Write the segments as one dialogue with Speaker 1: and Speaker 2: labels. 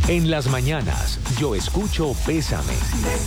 Speaker 1: En las mañanas, yo escucho Bésame.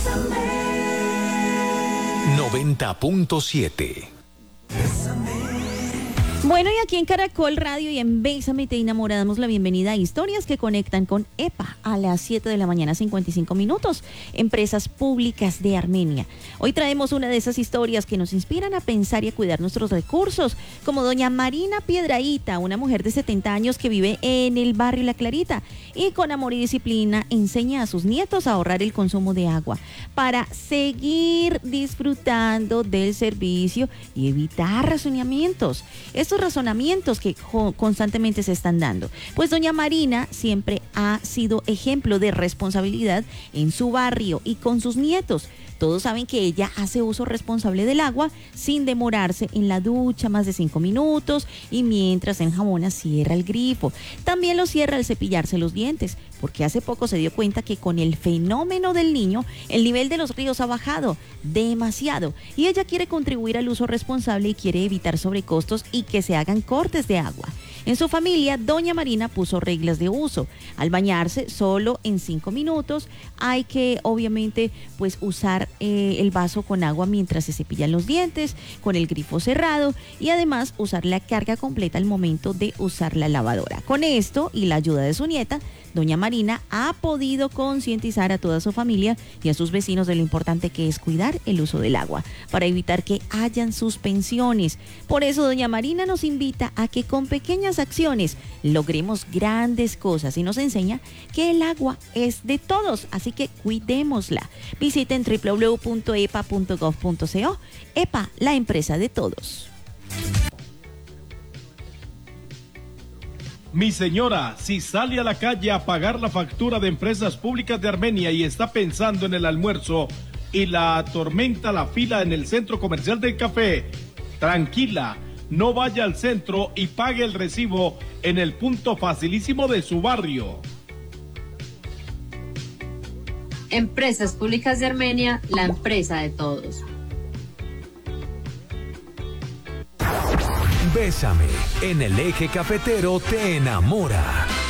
Speaker 1: 90.7.
Speaker 2: Bueno, y aquí en Caracol Radio y en Bésame te enamoramos la bienvenida a historias que conectan con EPA a las 7 de la mañana 55 minutos, Empresas Públicas de Armenia. Hoy traemos una de esas historias que nos inspiran a pensar y a cuidar nuestros recursos, como doña Marina Piedrahita, una mujer de 70 años que vive en el barrio La Clarita y con amor y disciplina enseña a sus nietos a ahorrar el consumo de agua para seguir disfrutando del servicio y evitar racionamientos. Estos razonamientos que constantemente se están dando. Pues doña Marina siempre ha sido ejemplo de responsabilidad en su barrio y con sus nietos. Todos saben que ella hace uso responsable del agua sin demorarse en la ducha más de 5 minutos y mientras enjabona cierra el grifo. También lo cierra al cepillarse los dientes, porque hace poco se dio cuenta que con el fenómeno del Niño, el nivel de los ríos ha bajado demasiado y ella quiere contribuir al uso responsable y quiere evitar sobrecostos y que se hagan cortes de agua. En su familia, doña Marina puso reglas de uso. Al bañarse solo en 5 minutos, hay que obviamente pues usar el vaso con agua mientras se cepillan los dientes, con el grifo cerrado y además usar la carga completa al momento de usar la lavadora. Con esto y la ayuda de su nieta, doña Marina ha podido concientizar a toda su familia y a sus vecinos de lo importante que es cuidar el uso del agua para evitar que hayan suspensiones. Por eso doña Marina nos invita a que con pequeñas acciones logremos grandes cosas y nos enseña que el agua es de todos, así que cuidémosla. Visiten www.epa.gov.co. EPA, la empresa de todos.
Speaker 3: Mi señora, si sale a la calle a pagar la factura de Empresas Públicas de Armenia y está pensando en el almuerzo y la atormenta la fila en el centro comercial del café, tranquila, no vaya al centro y pague el recibo en el punto facilísimo de su barrio.
Speaker 4: Empresas Públicas de Armenia, la empresa de todos.
Speaker 1: Bésame, en el eje cafetero te enamora.